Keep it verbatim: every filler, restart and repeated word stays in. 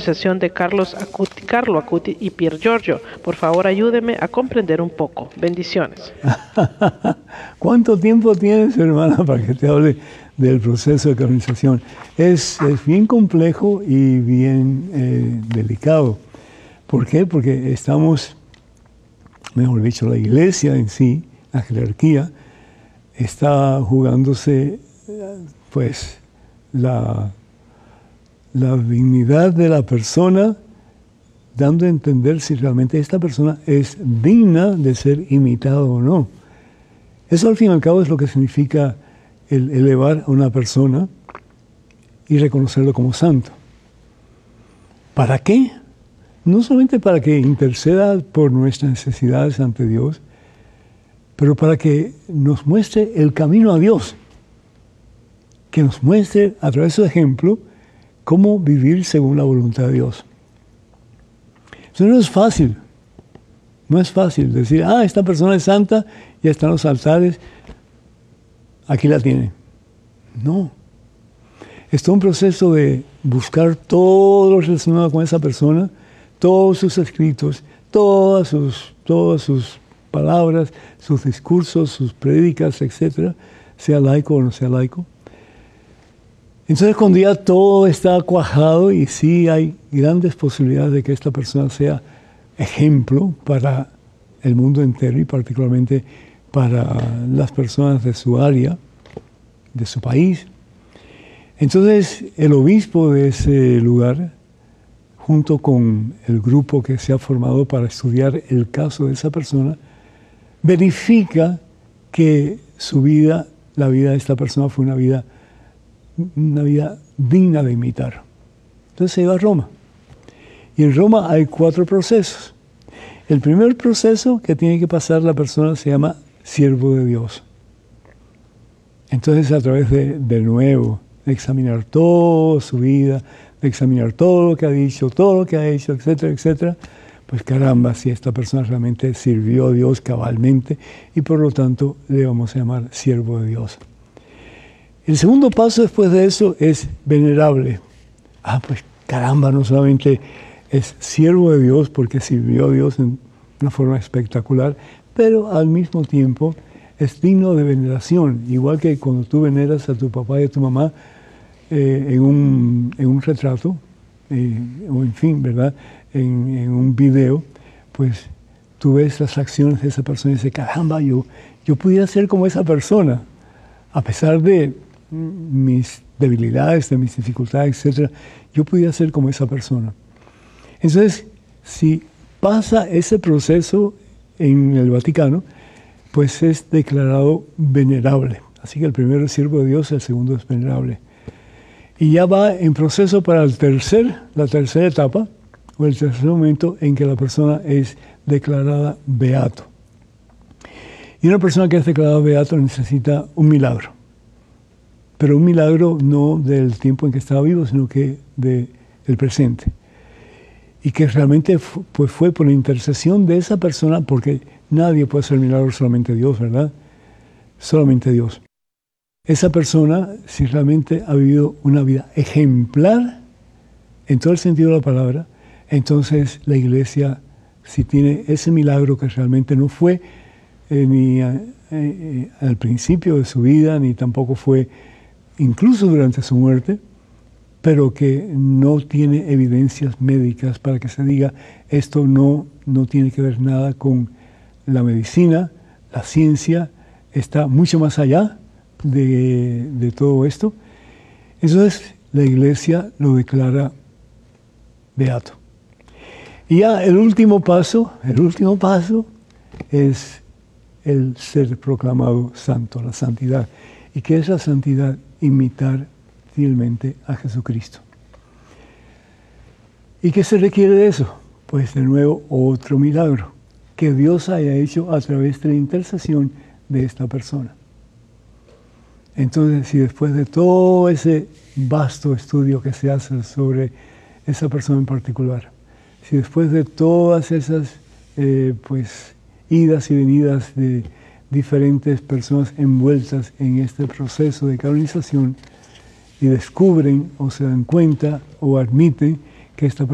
canonización de Carlos Acuti, Carlo Acuti y Pier Giorgio. Por favor, ayúdeme a comprender un poco. Bendiciones. ¿Cuánto tiempo tienes, hermana, para que te hable del proceso de canonización? Es, es bien complejo y bien eh, delicado. ¿Por qué? Porque estamos, mejor dicho, la iglesia en sí, la jerarquía, está jugándose, pues, la, la dignidad de la persona, dando a entender si realmente esta persona es digna de ser imitada o no. Eso, al fin y al cabo, es lo que significa el elevar a una persona y reconocerlo como santo. ¿Para qué? No solamente para que interceda por nuestras necesidades ante Dios, pero para que nos muestre el camino a Dios, que nos muestre a través de su ejemplo cómo vivir según la voluntad de Dios. Eso no es fácil, no es fácil decir, ah, esta persona es santa, ya está en los altares, aquí la tiene. No. Es todo un proceso de buscar todo lo relacionado con esa persona, todos sus escritos, todas sus, todas sus palabras, sus discursos, sus prédicas, etcétera, sea laico o no sea laico. Entonces, cuando ya todo está cuajado y sí hay grandes posibilidades de que esta persona sea ejemplo para el mundo entero y particularmente para las personas de su área, de su país. Entonces, el obispo de ese lugar, junto con el grupo que se ha formado para estudiar el caso de esa persona, verifica que su vida, la vida de esta persona fue una vida, una vida digna de imitar. Entonces se va a Roma. Y en Roma hay cuatro procesos. El primer proceso que tiene que pasar la persona se llama siervo de Dios. Entonces, a través de, de nuevo, de examinar toda su vida, de examinar todo lo que ha dicho, todo lo que ha hecho, etcétera, etcétera, pues caramba, si esta persona realmente sirvió a Dios cabalmente y por lo tanto le vamos a llamar siervo de Dios. El segundo paso después de eso es venerable. Ah, pues caramba, no solamente es siervo de Dios porque sirvió a Dios en una forma espectacular, pero al mismo tiempo es digno de veneración, igual que cuando tú veneras a tu papá y a tu mamá eh, en, un, en un retrato, eh, o en fin, ¿verdad?, en, en un video, pues tú ves las acciones de esa persona y dices, caramba, yo, yo pudiera ser como esa persona, a pesar de mis debilidades, de mis dificultades, etcétera, yo pudiera ser como esa persona. Entonces, si pasa ese proceso en el Vaticano, pues es declarado venerable. Así que el primero es siervo de Dios, el segundo es venerable. Y ya va en proceso para el tercer, la tercera etapa, o el tercer momento en que la persona es declarada beato. Y una persona que es declarada beato necesita un milagro. Pero un milagro no del tiempo en que estaba vivo, sino que del presente. Y que realmente fu- pues fue por la intercesión de esa persona, porque nadie puede hacer milagros, solamente Dios, ¿verdad? Solamente Dios. Esa persona, si realmente ha vivido una vida ejemplar, en todo el sentido de la palabra, entonces la iglesia, si tiene ese milagro que realmente no fue eh, ni a, eh, al principio de su vida, ni tampoco fue incluso durante su muerte, pero que no tiene evidencias médicas para que se diga esto no, no tiene que ver nada con la medicina, la ciencia, está mucho más allá de, de todo esto. Entonces la iglesia lo declara beato. Y ya el último paso, el último paso es el ser proclamado santo, la santidad. ¿Y qué es la santidad? Imitar fielmente a Jesucristo. ¿Y qué se requiere de eso? Pues de nuevo otro milagro que Dios haya hecho a través de la intercesión de esta persona. Entonces, si después de todo ese vasto estudio que se hace sobre esa persona en particular, si después de todas esas eh, pues, idas y venidas de diferentes personas envueltas en este proceso de canonización y descubren o se dan cuenta o admiten que esta persona